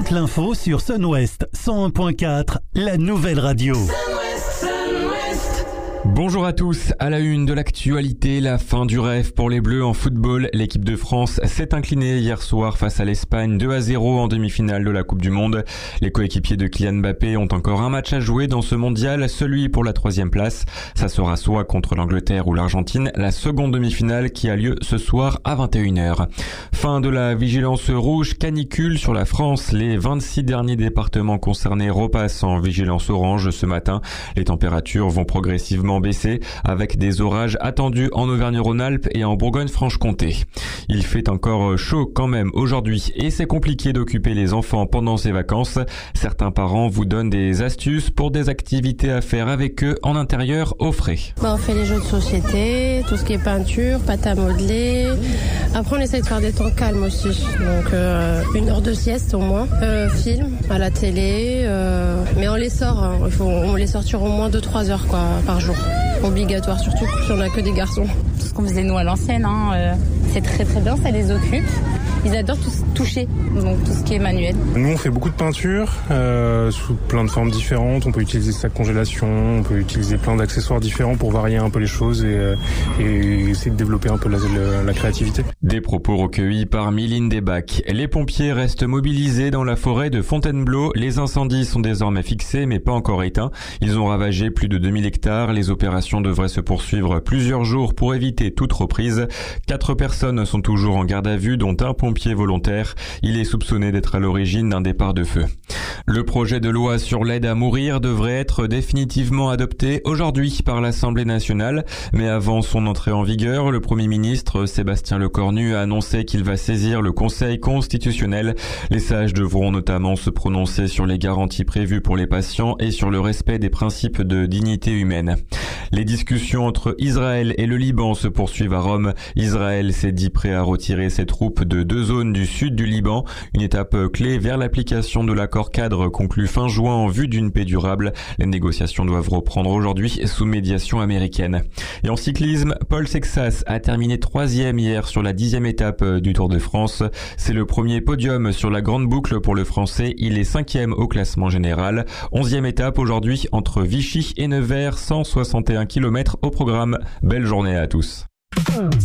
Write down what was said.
toute l'info sur Sun-Ouest 101.4, la nouvelle radio. Bonjour à tous, à la une de l'actualité, la fin du rêve pour les Bleus en football. L'équipe de France s'est inclinée hier soir face à l'Espagne 2-0 en demi-finale de la Coupe du Monde. Les coéquipiers de Kylian Mbappé ont encore un match à jouer dans ce mondial, celui pour la 3e place. Ça sera soit contre l'Angleterre ou l'Argentine, la seconde demi-finale qui a lieu ce soir à 21h. Fin de la vigilance rouge canicule sur la France. Les 26 derniers départements concernés repassent en vigilance orange ce matin. Les températures vont progressivement baisser avec des orages attendus en Auvergne-Rhône-Alpes et en Bourgogne-Franche-Comté. Il fait encore chaud quand même aujourd'hui et c'est compliqué d'occuper les enfants pendant ces vacances. Certains parents vous donnent des astuces pour des activités à faire avec eux en intérieur au frais. On fait les jeux de société, tout ce qui est peinture, pâte à modeler. Après on essaie de faire des temps calmes aussi. Donc 1 heure de sieste au moins. Film à la télé. Mais on les sort. On les sortir au moins 2-3 heures par jour. Obligatoire, surtout si on n'a que des garçons. Tout ce qu'on faisait nous à l'ancienne, c'est très très bien, ça les occupe. Ils adorent tout toucher, donc tout ce qui est manuel. Nous on fait beaucoup de peinture sous plein de formes différentes. On peut utiliser sa congélation, on peut utiliser plein d'accessoires différents pour varier un peu les choses et essayer de développer un peu la créativité. Des propos recueillis par Mylène Desbacs. Les pompiers restent mobilisés dans la forêt de Fontainebleau. Les incendies sont désormais fixés mais pas encore éteints. Ils ont ravagé plus de 2000 hectares. Les opérations devraient se poursuivre plusieurs jours pour éviter toute reprise. 4 personnes sont toujours en garde à vue, dont un pompier volontaire. Il est soupçonné d'être à l'origine d'un départ de feu. Le projet de loi sur l'aide à mourir devrait être définitivement adopté aujourd'hui par l'Assemblée nationale. Mais avant son entrée en vigueur, le Premier ministre Sébastien Lecornu a annoncé qu'il va saisir le Conseil constitutionnel. Les sages devront notamment se prononcer sur les garanties prévues pour les patients et sur le respect des principes de dignité humaine. Les discussions entre Israël et le Liban se poursuivent à Rome. Israël s'est dit prêt à retirer ses troupes de 2 zones du sud du Liban, une étape clé vers l'application de l'accord cadre conclu fin juin en vue d'une paix durable. Les négociations doivent reprendre aujourd'hui sous médiation américaine. Et en cyclisme, Paul Sexas a terminé 3e hier sur la 10e étape du Tour de France. C'est le premier podium sur la grande boucle pour le Français. Il est 5e au classement général. 11e étape aujourd'hui entre Vichy et Nevers, 161 km au programme. Belle journée à tous.